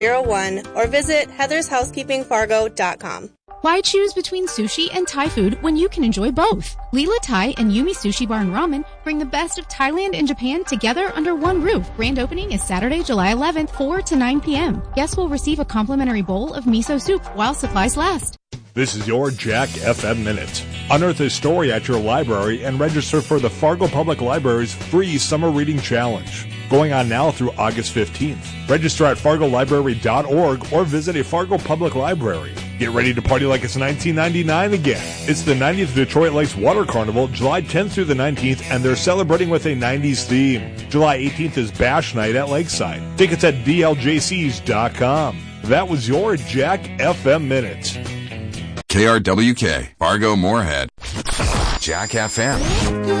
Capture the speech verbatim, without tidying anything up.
zero one or visit heathers housekeeping fargo dot com. Why choose between sushi and Thai food when you can enjoy both? Leela Thai and Yumi Sushi Bar and Ramen bring the best of Thailand and Japan together under one roof. Grand opening is Saturday, July eleventh, four to nine p.m. Guests will receive a complimentary bowl of miso soup while supplies last. This is your Jack F M Minute. Unearth a story at your library and register for the Fargo Public Library's free Summer Reading Challenge. Going on now through August fifteenth. Register at fargo library dot org or visit a Fargo Public Library. Get ready to party like it's nineteen ninety-nine again. It's the ninetieth Detroit Lakes Water Carnival, July tenth through the nineteenth, and they're celebrating with a nineties theme. July eighteenth is Bash Night at Lakeside. Tickets at d l j c s dot com. That was your Jack F M Minute. K R W K, Fargo Moorhead. Jack F M.